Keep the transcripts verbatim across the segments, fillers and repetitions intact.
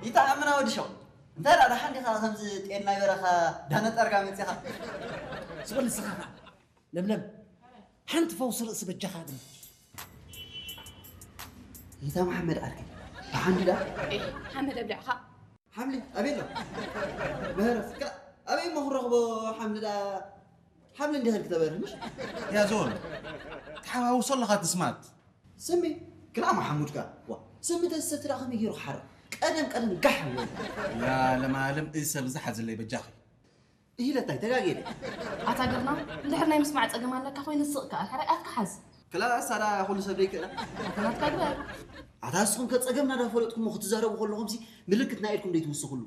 يتعاملنا ودي شو انت لا راح عندي خمس تين لا يبرخا دهنا ترقى من سيخا سؤال السخاء لملم حنت فوصل اسم الجخادم يتا محمد أركي الحمد لله إيه محمد أبلع خا حملي أبي له بهرس كلا أبي ما هو رغبة حمد لله حمل عندي هالكتاب مش يا زول تحاول وصل لها تسمات سمي كلام محمود كا وا سمي تستر أخمي يروح حرب قدم قدم قحم يا لما لم إنسى بزحز اللي بجاخي إيه لا تاي تلاقي أتاجرنا لحنا يسمع تأجمع لك أخوي نسق الحرق أفكحز كلا سارة كل سبريك لا أنا أتكبر عتاسكم كتأجمنا ده فلتكم مختزارة وكلهم سي ملكت نايلكم ديت وصلوا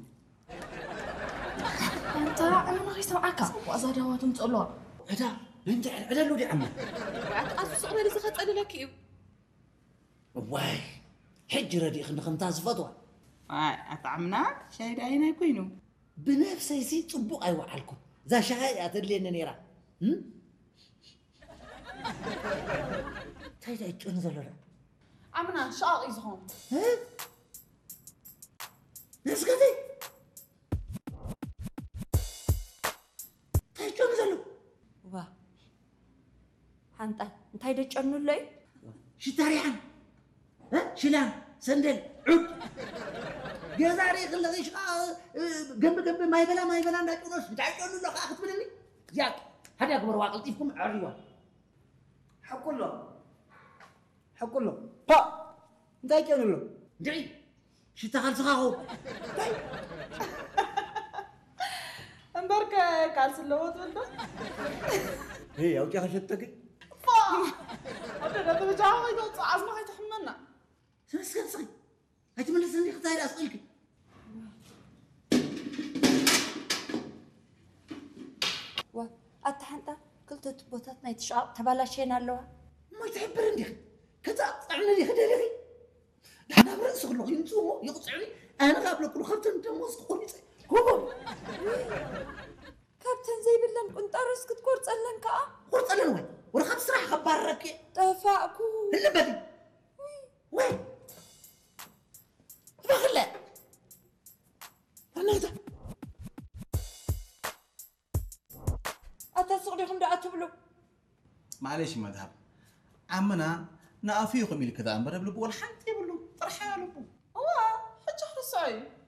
أنت أنا ما خيس معك وأزادواتهم تقولوا هذا أنت هذا لو دي عمل أتأسف أنا لسه خد أنا لك إيه واي حجرة دي خن خمتاز فضوى أطعمناك شاهد عينا يكونوا بنفسي سي طبق أيوة عليكم ذا شهاية أتدلي إنني را هم تاي تاي تنزل له عمنا شاق يزهم ها نسكتي تاي تنزل له وا حنطة انتي دجنو لي شتاريحن ها شلان سندل عود جزاري خلي إيش جنب جنب ما يبلا ما يبلا ناكل نص بتعجنوا له أخذ مني ياك هذا أكبر واقع تيفكم عريوة حقول له حقول له با أنت كأنه له دعي شتغل صغاهو انبرك كالس اللوت ولا هي أو جاه شتكي فا أنا ده بجاوي ده عزمه هاي تحملنا سكت سكت هاي تملسني خطاير أسئلك وا أتحنطة كلت تبوتات ما يتشعب تبالاشينا له ما يتحبر عندك كذا أعمل لي هذا لغي أنا برأس خلوه ينسوه يقطعني أنا قبل كل خمسة نتموس قولي كوبو كابتن زي بالله كنت أرسك تكور تسألن كأ قلت أنا وين ورخب صراحة خبارك تفاقو اللي بدي وين بخلا أنا هذا أتصغلهم دا أتبلو معليش مذهب عمنا نافيكم اللي كذا أمبر بلبو والحنت يبلو طرحها لبو هو حج حرصي